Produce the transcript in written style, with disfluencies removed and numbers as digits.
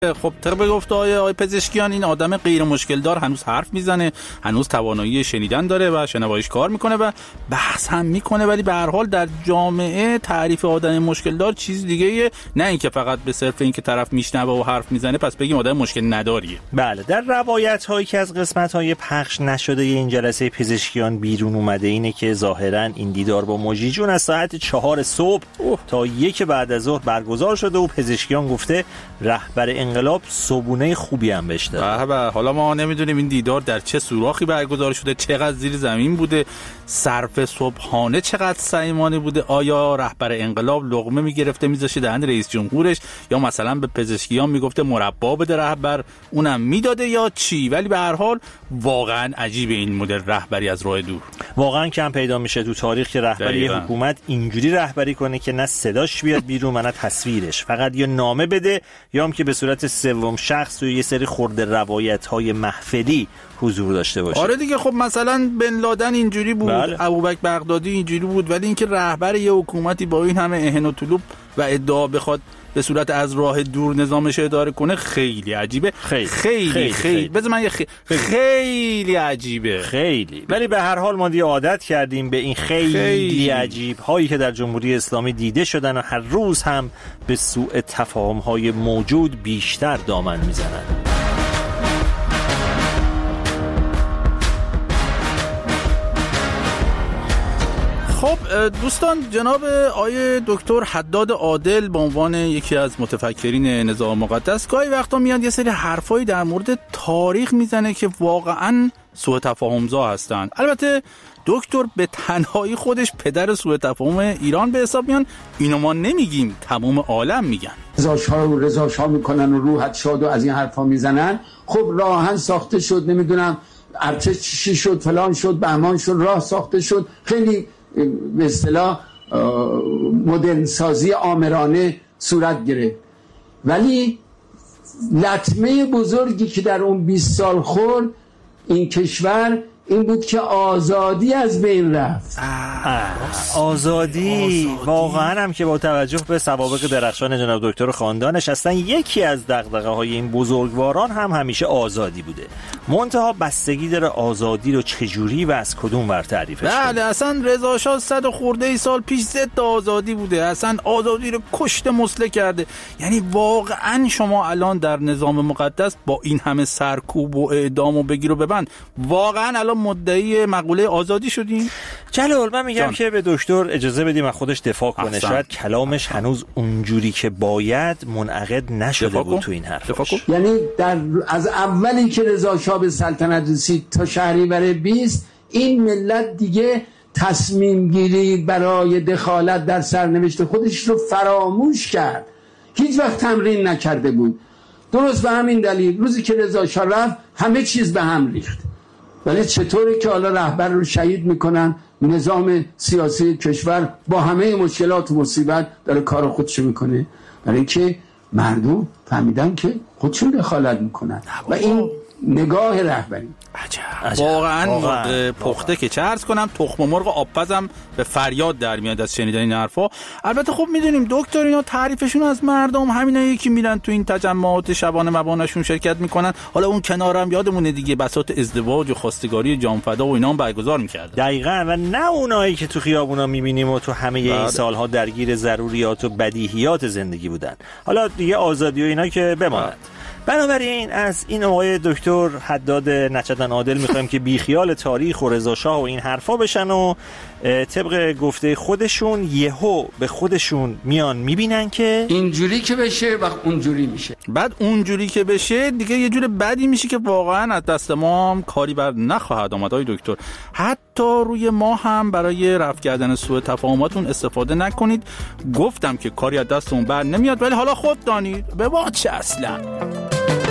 خب طبق گفته آقای پزشکیان این آدم غیر مشکل دار هنوز حرف میزنه، هنوز توانایی شنیدن داره و شنواییش کار میکنه و بحث هم میکنه، ولی به هر حال در جامعه تعریف آدم مشکل دار چیز دیگه، نه اینکه فقط به صرف اینکه طرف میشنوه و حرف میزنه پس بگیم آدم مشکل نداریه. بله، در روایت هایی که از قسمت های پخش نشده این جلسه پزشکیان بیرون اومده اینه که ظاهرا این دیدار با مجری جون از ساعت 4 صبح تا 1 بعد از ظهر برگزار شده و پزشکیان گفته رهبر انقلاب صبونه خوبی هم بهش داد. بله، حالا ما نمیدونیم این دیدار در چه سوراخی برگزار شده، چقدر زیر زمین بوده، صرف صبحانه چقدر صمیمانه بوده، آیا رهبر انقلاب لقمه میگرفته میذاشه دهن رئیس جمهورش یا مثلا به پزشکیان میگفته مربا بده رهبر اونم میداده یا چی؟ ولی به هر حال واقعا عجیبه این مدل رهبری از راه دور. واقعا کم پیدا میشه تو تاریخ که رهبری حکومت اینجوری رهبری کنه که نه صداش بیاد بیرون و نه تصویرش، فقط یا نامه بده یا هم که به صورت سوم شخص توی یه سری خرده روایت‌های محفلی حضور داشته باشه. آره دیگه، خب مثلا بن لادن اینجوری بود، بله. ابوبکر بغدادی اینجوری بود، ولی اینکه رهبر یه حکومتی با این همه اهن و طلوب و ادعا بخواد به صورت از راه دور نظامش اداره کنه خیلی عجیبه. خیلی بذار من خیلی عجیبه. خیلی. ولی به هر حال ما دیگه عادت کردیم به این خیلی عجیب هایی که در جمهوری اسلامی دیده شدن و هر روز هم به سوء تفاهم های موجود بیشتر دامن میزنن. خب دوستان، جناب آیه دکتر حداد عادل به عنوان یکی از متفکرین نظام مقدس گاهی وقتا میاد یه سری حرفایی در مورد تاریخ میزنه که واقعاً سوء تفاهم‌زا هستن. البته دکتر به تنهایی خودش پدر سوء تفاهم ایران به حساب میان، اینو ما نمیگیم، تمام عالم میگن. رضا شاه میکنن و روحت شاد و از این حرفا میزنن. خب راهن ساخته شد، نمیدونم ارچه چی شد، فلان شد، بهمان شد، راه ساخته شد، خیلی به اصطلاح مدرن سازی آمرانه صورت گرفت. ولی لطمه بزرگی که در اون 20 سال خورد این کشور این بود که آزادی از بین رفت. آزادی واقعا هم که با توجه به سوابق درخشان جناب دکتر و خاندانش اصلا یکی از دغدغه‌های این بزرگواران هم همیشه آزادی بوده. منتها بستگی داره آزادی رو چجوری و از کدوم ور تعریفش کنیم. بله، اصلا رضا شاه 100 خورده سال پیش ضد آزادی بوده، اصلا آزادی رو کشته مسله کرده. یعنی واقعا شما الان در نظام مقدس با این همه سرکوب و اعدام و بگیر و ببند واقعا الان مدعی مقوله آزادی شدیم؟ جلال، من میگم که به دکتر اجازه بدیم از خودش دفاع کنه. شاید کلامش هنوز اونجوری که باید منعقد نشده بود تو این حرفش. یعنی از اولی که رضا شاه به سلطنت رسید تا شهریور 20 این ملت دیگه تصمیم گیری برای دخالت در سرنوشت خودش رو فراموش کرد، هیچ وقت تمرین نکرده بود. درست به همین دلیل روزی که رضا شاه رفت همه چیز به هم ریخت. ولی چطوره که حالا رهبر رو شهید میکنن، نظام سیاسی کشور با همه مشکلات و مصیبت داره کار خودشو میکنه؟ برای اینکه مردم فهمیدن که خودشون دخالت میکنن و این نگاه رهبری. عجب. واقعا پخته که چه عرض کنم، تخم مرغ آبپزم به فریاد در میاد از شنیدن این حرفا. البته خب میدونیم دکتر اینا تعریفشون از مردم همینایی که میرن تو این تجمعات شبانه مبانشون شرکت میکنن. حالا اون کنارم یادمونه دیگه بساط ازدواج و خواستگاری جانفدا و اینا هم برگزار میکردن. دقیقاً، و نه اونایی که تو خیابونا میبینیم و تو همه این سالها درگیر ضروریات و بدیهیات زندگی بودن. حالا دیگه آزادی و اینا که بماند. بنابراین از این آقای دکتر حداد نچدن عادل میخوایم که بیخیال تاریخ و رضا شاه و این حرفا بشن و طبق گفته خودشون یهو به خودشون میان میبینن که اینجوری که بشه و اونجوری میشه. بعد اونجوری که بشه دیگه یه جور بدی میشه که واقعا از دست ما هم کاری بر نخواهد آمد. آقای دکتر حتی روی ما هم برای رفع کردن سوء تفاهماتون استفاده نکنید. گفتم که کاری از دستمون بر نمیاد، ولی حالا خود دانید به ما چه اصلا.